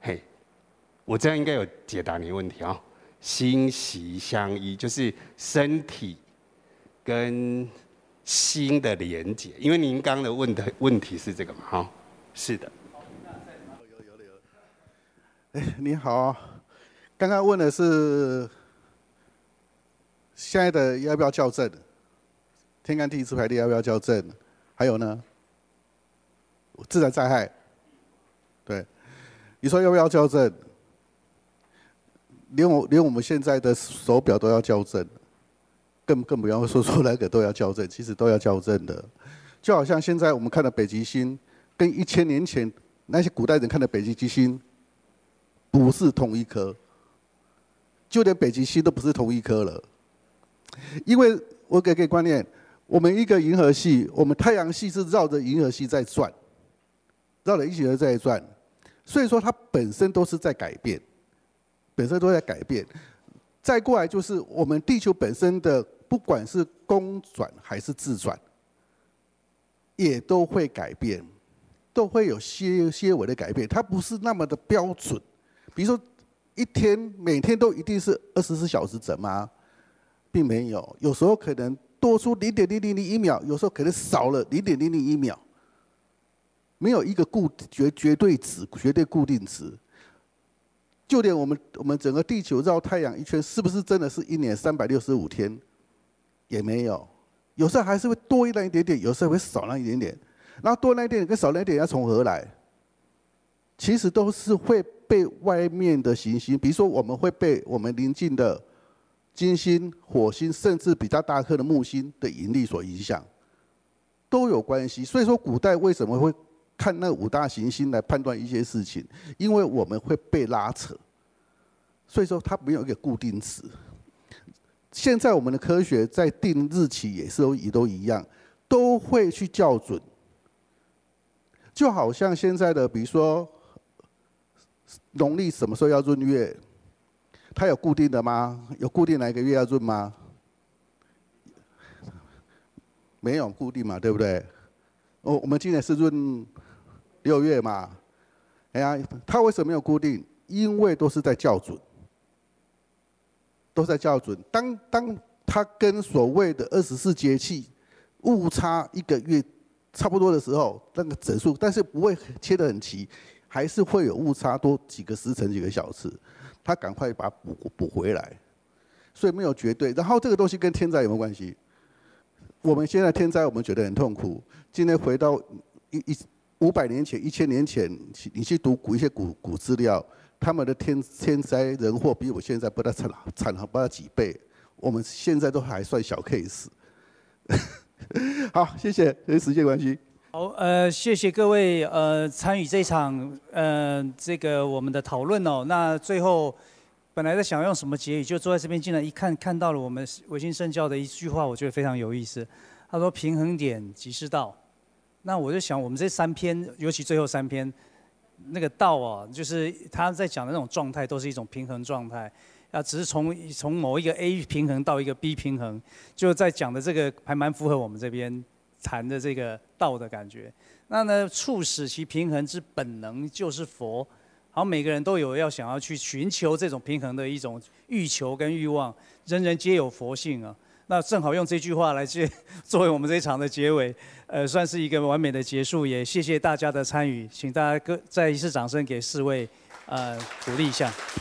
嘿，我这样应该有解答你的问题啊、心息相依，就是身体跟心的连结。因为您刚刚的问题是这个嘛？哈，是的。 你好，刚刚问的是现在的要不要校正？天干地支排列要不要校正？还有呢，自然灾害，对，你说要不要校正？连我们现在的手表都要校正，更不要说那个都要校正，其实都要校正的。就好像现在我们看的北极星，跟1000年前那些古代人看的北极星不是同一颗，就连北极星都不是同一颗了。因为我给观念，我们一个银河系，我们太阳系是绕着银河系在转，绕着银河系在转，所以说它本身都是在改变，本身都在改变。再过来就是我们地球本身的，不管是公转还是自转，也都会改变，都会有些微的改变，它不是那么的标准。比如说，每天都一定是24小时整吗？并没有，有时候可能多出0.0001秒，有时候可能少了0.001秒，没有一个绝对值、绝对固定值。就连我们整个地球绕太阳一圈，是不是真的是1年365天？也没有，有时候还是会多那一点点，有时候会少那一点点。然后多那一点点跟少那一点要从何来？其实都是会被外面的行星，比如说我们会被我们邻近的金星、火星，甚至比较大颗的木星的引力所影响，都有关系。所以说，古代为什么会看那5大行星来判断一些事情？因为我们会被拉扯，所以说它没有一个固定值。现在我们的科学在定日期也都一样，都会去校准。就好像现在的，比如说农历什么时候要闰月，它有固定的吗？有固定哪一个月要闰吗？没有固定嘛，对不对？我们今年是闰6月嘛，哎呀，它为什么没有固定？因为都是在校准，都在校准。当它跟所谓的24节气误差1个月差不多的时候，那个整数，但是不会切得很齐，还是会有误差多几个时辰、几个小时，它赶快把它补回来，所以没有绝对。然后这个东西跟天灾有没有关系？我们现在天灾我们觉得很痛苦，今天回到500年前、1000年前，你去读一些古资料，他们的天灾人祸比我现在不知道惨不知道几倍，我们现在都还算小 case。好，谢谢，因为时间关系。 好，谢谢各位参与这场这个我们的讨论哦。那最后本来在想用什么结语，就坐在这边进来一看到了我们维新圣教的一句话，我觉得非常有意思。他说：“平衡点即是道。”那我就想，我们这3篇，尤其最后3篇，那个道啊，就是他在讲的那种状态，都是一种平衡状态。只是从某一个 A 平衡到一个 B 平衡，就在讲的这个还蛮符合我们这边谈的这个道的感觉。那呢，促使其平衡之本能就是佛。好，每个人都有要想要去寻求这种平衡的一种欲求跟欲望，人人皆有佛性啊。那正好用这句话来作为我们这一场的结尾，算是一个完美的结束。也谢谢大家的参与，请大家再一次掌声给4位，鼓励一下。